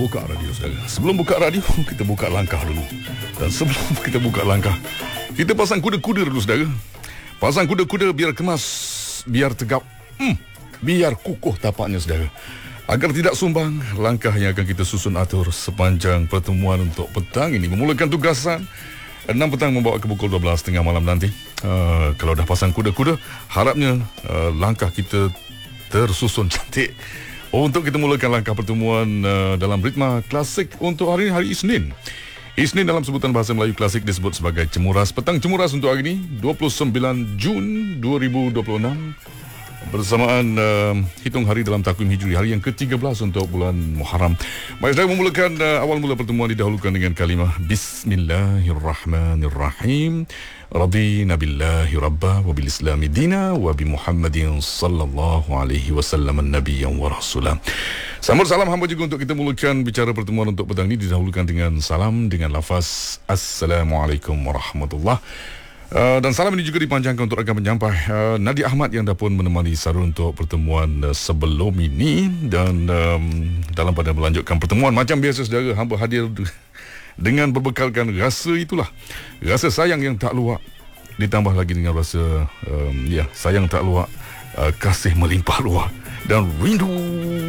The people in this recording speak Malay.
buka radio saudara. Sebelum buka radio, kita buka langkah dulu. Dan sebelum kita buka langkah, kita pasang kuda-kuda dulu saudara. Pasang kuda-kuda biar kemas, biar tegap, biar kukuh tapaknya saudara. Agar tidak sumbang, langkah yang akan kita susun atur sepanjang pertemuan untuk petang ini. Memulakan tugasan 6 petang membawa ke pukul 12 tengah malam nanti. Kalau dah pasang kuda-kuda, harapnya langkah kita tersusun cantik. Untuk kita mulakan langkah pertemuan dalam ritma klasik untuk hari ini, hari Isnin. Isnin dalam sebutan bahasa Melayu klasik disebut sebagai Cemuras. Petang Cemuras untuk hari ini 29 Jun 2026. Bersamaan hitung hari dalam takvim Hijri, hari yang ke-13 untuk bulan Muharram. Baik, saya memulakan awal mula pertemuan didahulukan dengan kalimah Bismillahirrahmanirrahim. Radina billahi rabba wa bil islami dina wa bi Muhammadin sallallahu alaihi wasallam nabiyyan wa rasulah. Sambut salam hamba juga untuk kita mulakan bicara pertemuan untuk petang ini didahulukan dengan salam dengan lafaz Assalamualaikum warahmatullahi. Dan salam ini juga dipanjangkan untuk rakan penyampai Nadia Ahmad yang dah pun menemani Sarul untuk pertemuan sebelum ini. Dan dalam pada melanjutkan pertemuan, macam biasa saudara, hamba hadir dengan berbekalkan rasa itulah, rasa sayang yang tak luak, ditambah lagi dengan rasa sayang tak luak, kasih melimpah ruah dan rindu